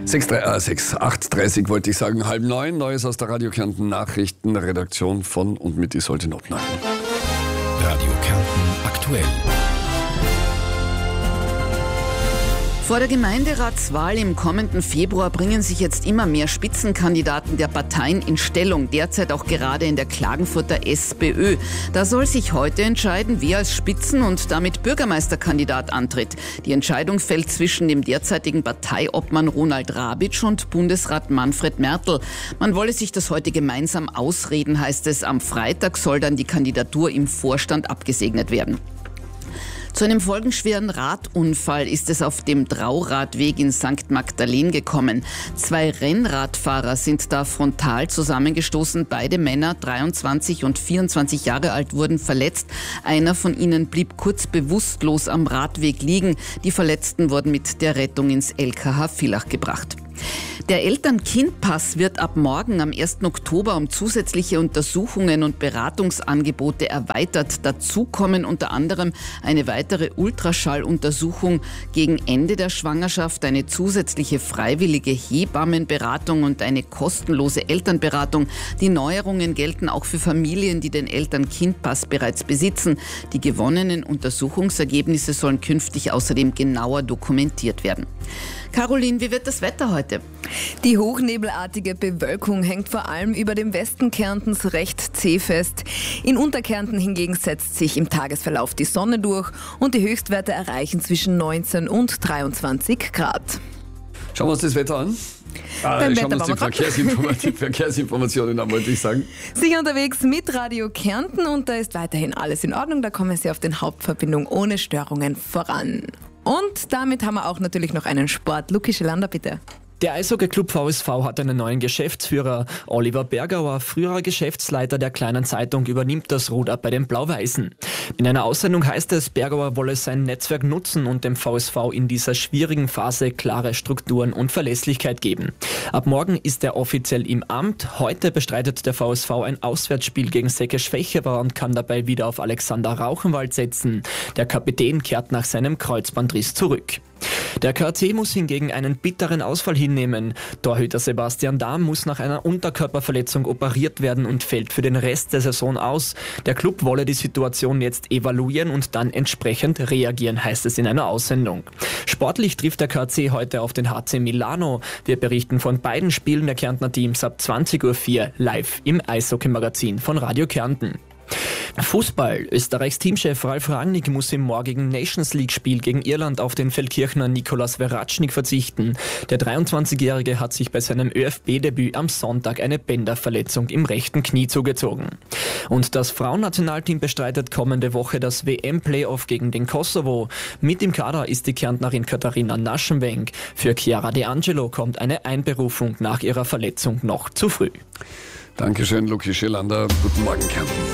8:30 wollte ich sagen, 8:30, Neues aus der Radio Kärnten Nachrichtenredaktion von und mit Isolde Notnagel. Radio Kärnten aktuell. Vor der Gemeinderatswahl im kommenden Februar bringen sich jetzt immer mehr Spitzenkandidaten der Parteien in Stellung, derzeit auch gerade in der Klagenfurter SPÖ. Da soll sich heute entscheiden, wer als Spitzen- und damit Bürgermeisterkandidat antritt. Die Entscheidung fällt zwischen dem derzeitigen Parteiobmann Ronald Rabitsch und Bundesrat Manfred Mertl. Man wolle sich das heute gemeinsam ausreden, heißt es. Am Freitag soll dann die Kandidatur im Vorstand abgesegnet werden. Zu einem folgenschweren Radunfall ist es auf dem Trauradweg in St. Magdalen gekommen. 2 Rennradfahrer sind da frontal zusammengestoßen. Beide Männer, 23 und 24 Jahre alt, wurden verletzt. Einer von ihnen blieb kurz bewusstlos am Radweg liegen. Die Verletzten wurden mit der Rettung ins LKH Villach gebracht. Der Eltern-Kind-Pass wird ab morgen am 1. Oktober um zusätzliche Untersuchungen und Beratungsangebote erweitert. Dazu kommen unter anderem eine weitere Ultraschalluntersuchung gegen Ende der Schwangerschaft, eine zusätzliche freiwillige Hebammenberatung und eine kostenlose Elternberatung. Die Neuerungen gelten auch für Familien, die den Eltern-Kind-Pass bereits besitzen. Die gewonnenen Untersuchungsergebnisse sollen künftig außerdem genauer dokumentiert werden. Caroline, wie wird das Wetter heute? Die hochnebelartige Bewölkung hängt vor allem über dem Westen Kärntens recht zäh fest. In Unterkärnten hingegen setzt sich im Tagesverlauf die Sonne durch und die Höchstwerte erreichen zwischen 19 und 23 Grad. Schauen wir uns das Wetter an. Schauen wir uns die Verkehrsinformationen an, wollte ich sagen. Sie unterwegs mit Radio Kärnten und da ist weiterhin alles in Ordnung. Da kommen Sie auf den Hauptverbindungen ohne Störungen voran. Und damit haben wir auch natürlich noch einen Sport. Luki Schelander, bitte. Der Eishockey-Club VSV hat einen neuen Geschäftsführer. Oliver Bergauer, früherer Geschäftsleiter der Kleinen Zeitung, übernimmt das Ruder bei den Blau-Weißen. In einer Aussendung heißt es, Bergauer wolle sein Netzwerk nutzen und dem VSV in dieser schwierigen Phase klare Strukturen und Verlässlichkeit geben. Ab morgen ist er offiziell im Amt. Heute bestreitet der VSV ein Auswärtsspiel gegen Säcke-Schwächerer und kann dabei wieder auf Alexander Rauchenwald setzen. Der Kapitän kehrt nach seinem Kreuzbandriss zurück. Der KAC muss hingegen einen bitteren Ausfall hinnehmen. Torhüter Sebastian Dahm muss nach einer Unterkörperverletzung operiert werden und fällt für den Rest der Saison aus. Der Club wolle die Situation jetzt evaluieren und dann entsprechend reagieren, heißt es in einer Aussendung. Sportlich trifft der KAC heute auf den HC Milano. Wir berichten von beiden Spielen der Kärntner Teams ab 20:04 Uhr live im Eishockey-Magazin von Radio Kärnten. Fußball. Österreichs Teamchef Ralf Rangnick muss im morgigen Nations-League-Spiel gegen Irland auf den Feldkirchner Nikolas Veračnik verzichten. Der 23-Jährige hat sich bei seinem ÖFB-Debüt am Sonntag eine Bänderverletzung im rechten Knie zugezogen. Und das Frauennationalteam bestreitet kommende Woche das WM-Playoff gegen den Kosovo. Mit im Kader ist die Kärntnerin Katharina Naschenwenk. Für Chiara De Angelo kommt eine Einberufung nach ihrer Verletzung noch zu früh. Dankeschön, Luki Schelander. Guten Morgen, Kärnten.